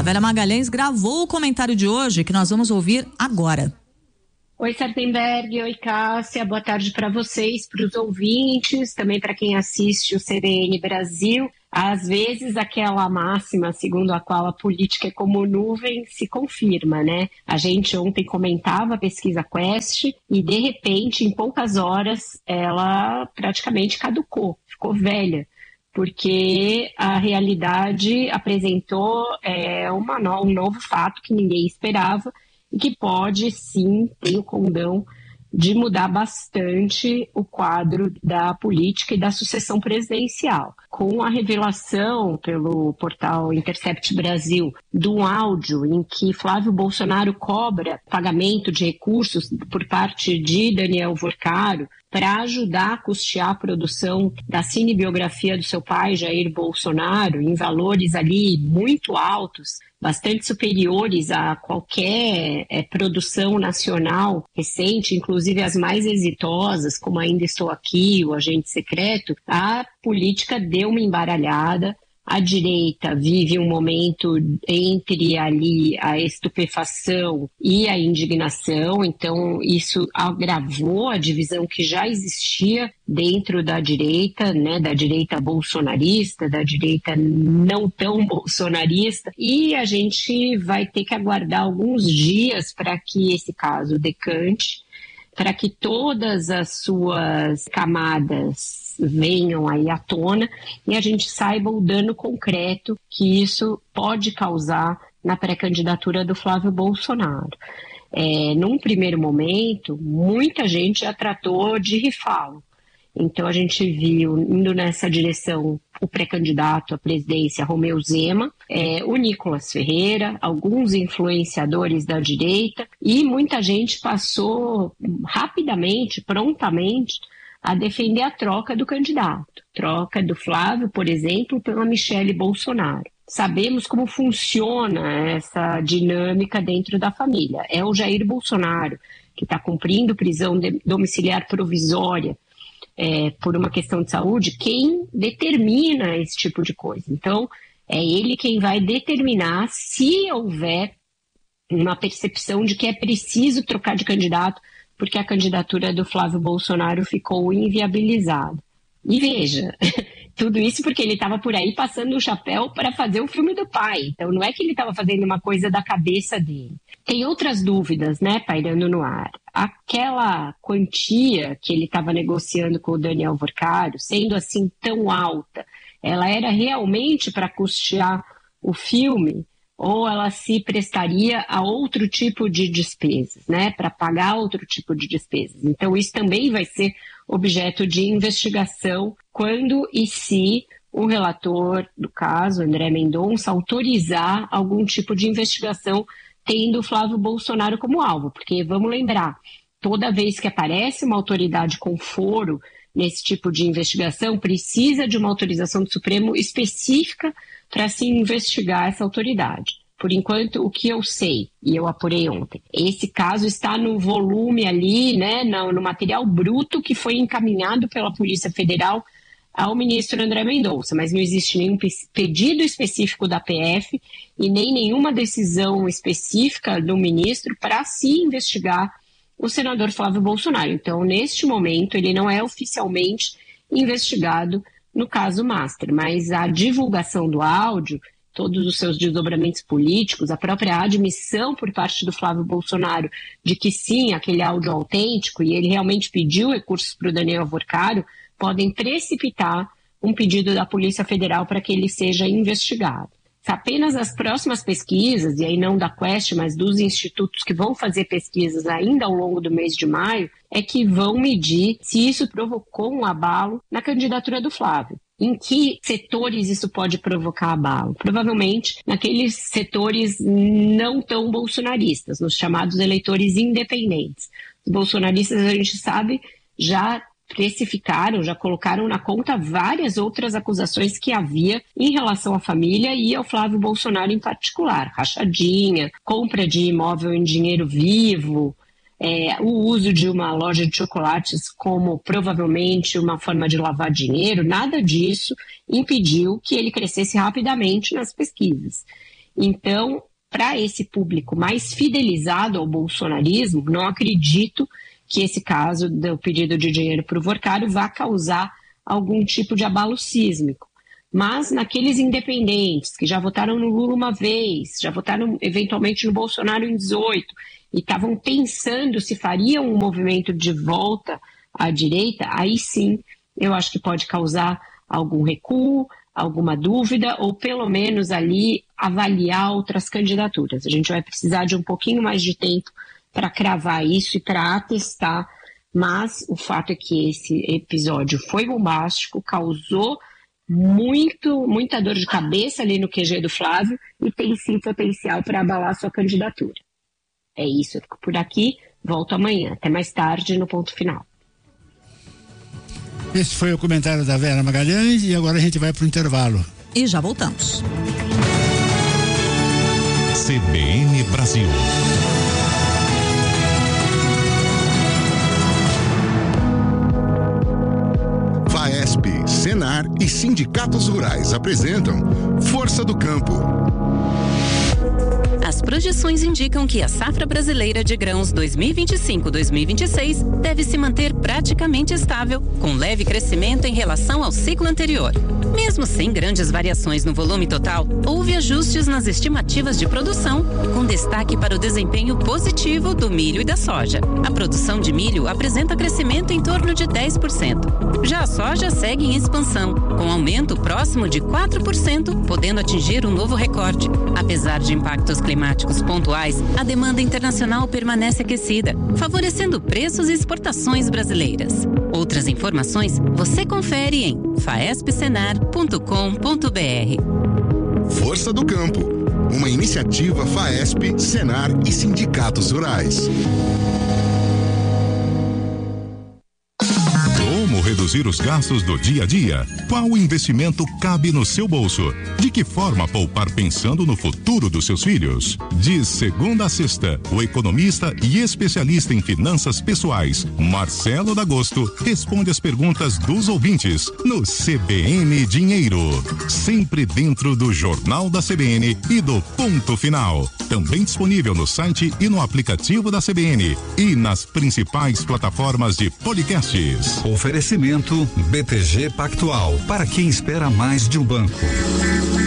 Vera Magalhães gravou o comentário de hoje que nós vamos ouvir agora. Oi, Sartenberg, oi, Cássia, boa tarde para vocês, para os ouvintes, também para quem assiste o CBN Brasil. Às vezes aquela máxima segundo a qual a política é como nuvem se confirma, né? A gente ontem comentava a pesquisa Quest e de repente, em poucas horas, ela praticamente caducou, ficou velha, porque a realidade apresentou um novo fato que ninguém esperava, e que pode, sim, ter o condão de mudar bastante o quadro da política e da sucessão presidencial. Com a revelação pelo portal Intercept Brasil de um áudio em que Flávio Bolsonaro cobra pagamento de recursos por parte de Daniel Worcaro para ajudar a custear a produção da cinebiografia do seu pai, Jair Bolsonaro, em valores ali muito altos, bastante superiores a qualquer produção nacional recente, inclusive as mais exitosas, como Ainda Estou Aqui, O Agente Secreto, a política deu uma embaralhada. A direita vive um momento entre ali a estupefação e a indignação, então isso agravou a divisão que já existia dentro da direita, né, da direita bolsonarista, da direita não tão bolsonarista, e a gente vai ter que aguardar alguns dias para que esse caso decante, para que todas as suas camadas venham aí à tona e a gente saiba o dano concreto que isso pode causar na pré-candidatura do Flávio Bolsonaro. Num primeiro momento, muita gente já tratou de rifá-lo. Então a gente viu, indo nessa direção, o pré-candidato à presidência, Romeu Zema, o Nicolas Ferreira, alguns influenciadores da direita, e muita gente passou rapidamente, prontamente, a defender a troca do candidato. Troca do Flávio, por exemplo, pela Michele Bolsonaro. Sabemos como funciona essa dinâmica dentro da família. É o Jair Bolsonaro, que está cumprindo prisão domiciliar provisória, por uma questão de saúde, quem determina esse tipo de coisa. Então, é ele quem vai determinar se houver uma percepção de que é preciso trocar de candidato, porque a candidatura do Flávio Bolsonaro ficou inviabilizada. E veja, tudo isso porque ele estava por aí passando o chapéu para fazer o filme do pai. Então não é que ele estava fazendo uma coisa da cabeça dele. Tem outras dúvidas, né, pairando no ar. Aquela quantia que ele estava negociando com o Daniel Worcaro, sendo assim tão alta, ela era realmente para custear o filme? Ou ela se prestaria a outro tipo de despesas, né, para pagar outro tipo de despesas. Então isso também vai ser objeto de investigação quando e se o relator do caso, André Mendonça, autorizar algum tipo de investigação tendo o Flávio Bolsonaro como alvo. Porque, vamos lembrar, toda vez que aparece uma autoridade com foro nesse tipo de investigação, precisa de uma autorização do Supremo específica para se investigar essa autoridade. Por enquanto, o que eu sei, e eu apurei ontem, esse caso está no volume ali, né, no material bruto que foi encaminhado pela Polícia Federal ao ministro André Mendonça, mas não existe nenhum pedido específico da PF e nem nenhuma decisão específica do ministro para se investigar o senador Flávio Bolsonaro. Então, neste momento, ele não é oficialmente investigado no caso Master, mas a divulgação do áudio, todos os seus desdobramentos políticos, a própria admissão por parte do Flávio Bolsonaro de que sim, aquele áudio é autêntico e ele realmente pediu recursos para o Daniel Worcaro, podem precipitar um pedido da Polícia Federal para que ele seja investigado. Apenas as próximas pesquisas, e aí não da Quest, mas dos institutos que vão fazer pesquisas ainda ao longo do mês de maio, é que vão medir se isso provocou um abalo na candidatura do Flávio. Em que setores isso pode provocar abalo? Provavelmente naqueles setores não tão bolsonaristas, nos chamados eleitores independentes. Os bolsonaristas, a gente sabe, já precificaram, já colocaram na conta várias outras acusações que havia em relação à família e ao Flávio Bolsonaro em particular. Rachadinha, compra de imóvel em dinheiro vivo, o uso de uma loja de chocolates como provavelmente uma forma de lavar dinheiro, nada disso impediu que ele crescesse rapidamente nas pesquisas. Então, para esse público mais fidelizado ao bolsonarismo, não acredito que esse caso do pedido de dinheiro para o Vorcário vá causar algum tipo de abalo sísmico. Mas naqueles independentes que já votaram no Lula uma vez, já votaram eventualmente no Bolsonaro em 18, e estavam pensando se fariam um movimento de volta à direita, aí sim eu acho que pode causar algum recuo, alguma dúvida, ou pelo menos ali avaliar outras candidaturas. A gente vai precisar de um pouquinho mais de tempo para cravar isso e para atestar, mas o fato é que esse episódio foi bombástico, causou muita dor de cabeça ali no QG do Flávio e tem sim potencial para abalar sua candidatura. É isso, eu fico por aqui, volto amanhã. Até mais tarde no Ponto Final. Esse foi o comentário da Vera Magalhães e agora a gente vai para o intervalo. E já voltamos. CBN Brasil. FAESP, Senar e sindicatos rurais apresentam Força do Campo. As projeções indicam que a safra brasileira de grãos 2025-2026 deve se manter praticamente estável, com leve crescimento em relação ao ciclo anterior. Mesmo sem grandes variações no volume total, houve ajustes nas estimativas de produção, com destaque para o desempenho positivo do milho e da soja. A produção de milho apresenta crescimento em torno de 10%. Já a soja segue em expansão, com aumento próximo de 4%, podendo atingir um novo recorde. Apesar de impactos climáticos pontuais, a demanda internacional permanece aquecida, favorecendo preços e exportações brasileiras. Outras informações você confere em faespsenar.com.br. Força do Campo, uma iniciativa FAESP, Senar e sindicatos rurais. Como reduzir os gastos do dia a dia? Qual investimento cabe no seu bolso? De que forma poupar pensando no futuro dos seus filhos? De segunda a sexta, o economista e especialista em finanças pessoais, Marcelo D'Agosto, responde as perguntas dos ouvintes no CBN Dinheiro. Sempre dentro do Jornal da CBN e do Ponto Final. Também disponível no site e no aplicativo da CBN e nas principais plataformas de podcasts. Oferecimento BTG Pactual, para quem espera mais de um banco.